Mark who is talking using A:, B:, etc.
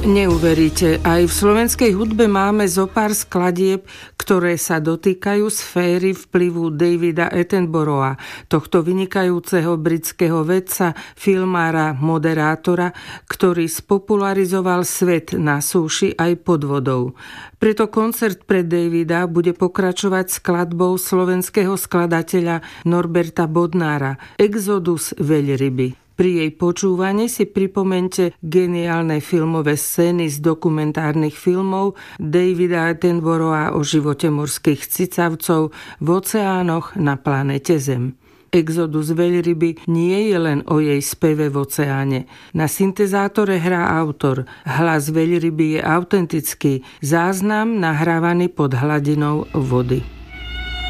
A: Neuveríte, aj v slovenskej hudbe máme zopár skladieb, ktoré sa dotýkajú sféry vplyvu Davida Attenborougha, tohto vynikajúceho britského vedca, filmára, moderátora, ktorý spopularizoval svet na súši aj pod vodou. Preto koncert pre Davida bude pokračovať skladbou slovenského skladateľa Norberta Bodnára Exodus veľryby. Pri jej počúvaní si pripomente geniálne filmové scény z dokumentárnych filmov Davida Attenborougha o živote morských cicavcov v oceánoch na planéte Zem. Exodus veľryby nie je len o jej speve v oceáne. Na syntezátore hrá autor. Hlas veľryby je autentický, záznam nahrávaný pod hladinou vody.